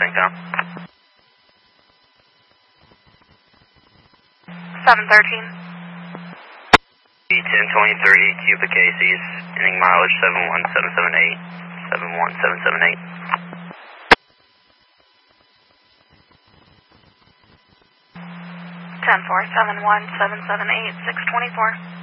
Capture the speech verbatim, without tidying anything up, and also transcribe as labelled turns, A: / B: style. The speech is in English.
A: Springtown.
B: seven thirteen.
A: B ten twenty-three, Cuba Casey's, ending mileage seven one seven seven eight, seven one seven seven eight.
B: ten four seven one seven seven eight six twenty-four.